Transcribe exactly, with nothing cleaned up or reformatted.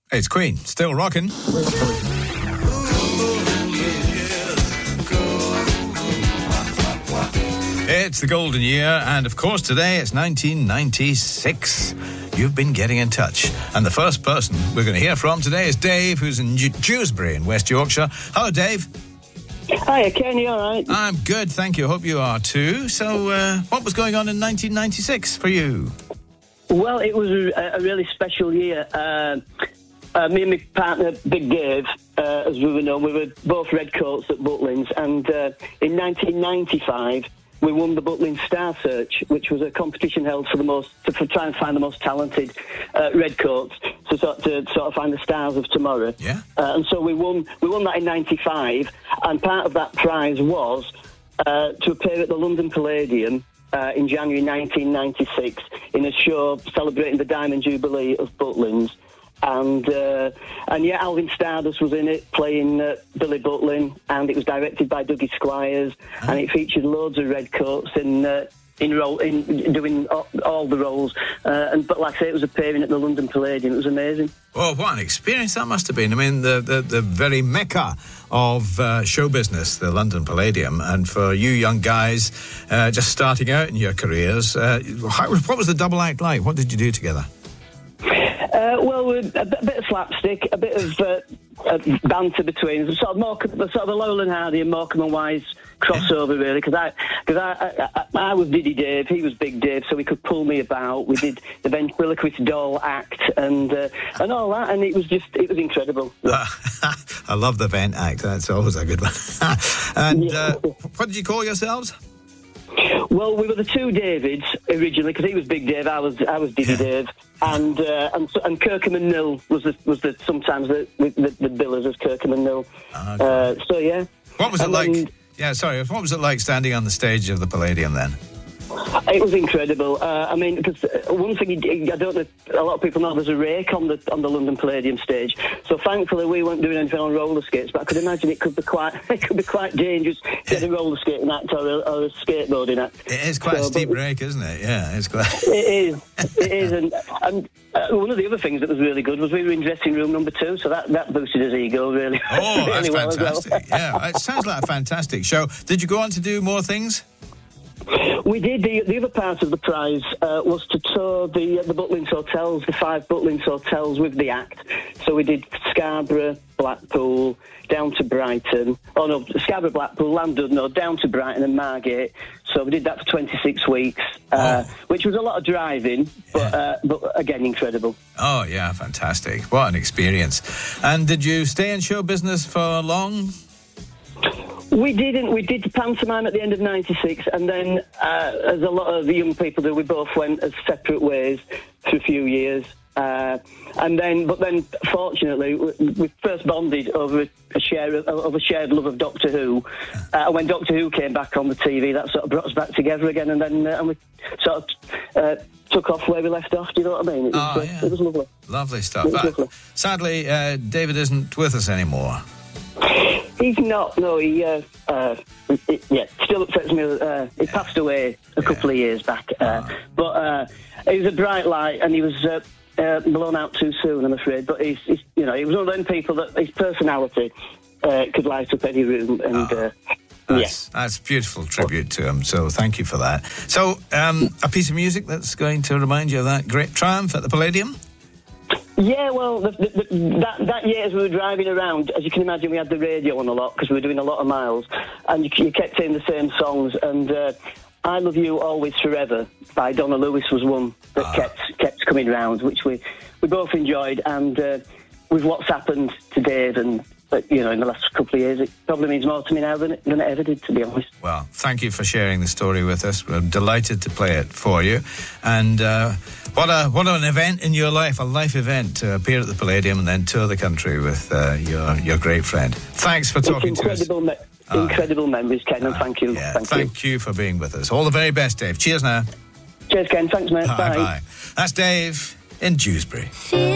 It's Queen, still rocking. It's the golden year, and of course today it's nineteen ninety-six. You've been getting in touch, and the first person we're going to hear from today is Dave, who's in Dewsbury in West Yorkshire. Hello, Dave. Hiya, Ken, you all right? I'm good, thank you. Hope you are too. So, uh, what was going on in nineteen ninety-six for you? Well, it was a, a really special year. Uh, uh, me and my partner, Big Dave, uh, as we were known, we were both redcoats at Butlins, and uh, in nineteen ninety-five, we won the Butlins Star Search, which was a competition held for the most to for try and find the most talented uh, redcoats to sort to sort of find the stars of tomorrow. Yeah. Uh, and so we won we won that in ninety-five, and part of that prize was uh, to appear at the London Palladium uh, in January nineteen ninety-six in a show celebrating the Diamond Jubilee of Butlins. And, uh, and yeah, Alvin Stardust was in it, playing uh, Billy Butlin, and it was directed by Dougie Squires, oh. and it featured loads of redcoats in, uh, in, role, in doing all, all the roles. Uh, and But like I say, it was appearing at the London Palladium. It was amazing. Oh, what an experience that must have been. I mean, the, the, the very mecca of uh, show business, the London Palladium, and for you young guys uh, just starting out in your careers, uh, how, what was the double act like? What did you do together? Uh, well, a bit of slapstick, a bit of uh, uh, banter between us, sort of, Morecambe, sort of a Lowland Hardy and Morecambe and Wise crossover, really, because I, cause I, I, I was Diddy Dave, he was Big Dave, so he could pull me about. We did the ventriloquist doll act and uh, and all that, and it was just, it was incredible. Uh, I love the vent act, that's always a good one. And uh, what did you call yourselves? Well, we were the two Davids originally, because he was Big Dave, I was I was Diddy yeah. Dave, and uh, and and Kirkham and Mill was the was the sometimes the the, the billers as Kirkham and Mill. Okay. Uh, so yeah. What was it and like? Then, yeah, sorry. What was it like standing on the stage of the Palladium then? It was incredible. Uh, I mean, because one thing you, I don't know, a lot of people know there's a rake on the on the London Palladium stage. So thankfully we weren't doing anything on roller skates, but I could imagine it could be quite it could be quite dangerous getting a roller skating act or a, or a skateboarding act. It is quite so, a steep rake, isn't it? Yeah, it's quite. It is. It is, and and uh, one of the other things that was really good was we were in dressing room number two, so that, that boosted his ego really. Oh, that's really well fantastic! Well. Yeah, it sounds like a fantastic show. Did you go on to do more things? We did. The, the other part of the prize uh, was to tour the uh, the Butlins hotels, the five Butlins hotels with the act. So we did Scarborough, Blackpool, down to Brighton. Oh no, Scarborough, Blackpool, Llandudno, down to Brighton and Margate. So we did that for twenty-six weeks, uh, oh. which was a lot of driving, but yeah. uh, but again, incredible. Oh yeah, fantastic! What an experience! And did you stay in show business for long? We didn't. We did the pantomime at the end of ninety-six, and then, uh, as a lot of the young people do, we both went as separate ways for a few years. Uh, and then, but then, fortunately, we, we first bonded over a share of, of a shared love of Doctor Who. Uh, and when Doctor Who came back on the T V, that sort of brought us back together again, and then uh, and we sort of uh, took off where we left off. Do you know what I mean? It was, oh, uh, yeah. it was lovely. Lovely stuff. Was lovely. Sadly, uh, David isn't with us anymore. He's not, no, he, uh, uh, it, yeah, still upsets me. Uh, he yeah. passed away a couple yeah. of years back. Uh, oh. But uh, he was a bright light, and he was uh, uh, blown out too soon, I'm afraid. But he's, he's, you know, he was one of them people that his personality uh, could light up any room. And oh. uh, That's, yeah. that's a beautiful tribute to him, so thank you for that. So, um, a piece of music that's going to remind you of that great triumph at the Palladium? Yeah, well, the, the, the, that, that year as we were driving around, as you can imagine, we had the radio on a lot because we were doing a lot of miles, and you, you kept saying the same songs, and uh, I Love You Always Forever by Donna Lewis was one that ah. kept kept coming round, which we, we both enjoyed, and uh, with what's happened to Dave and But, you know, in the last couple of years, it probably means more to me now than it, than it ever did, to be honest. Well, thank you for sharing the story with us. We're delighted to play it for you. And uh, what a what an event in your life, a life event, to appear at the Palladium and then tour the country with uh, your your great friend. Thanks for talking to us. Me- oh. Incredible memories, Ken, and uh, thank you. Yeah, thank, thank you. you for being with us. All the very best, Dave. Cheers now. Cheers, Ken. Thanks, mate. Bye. Bye. Bye. That's Dave in Dewsbury.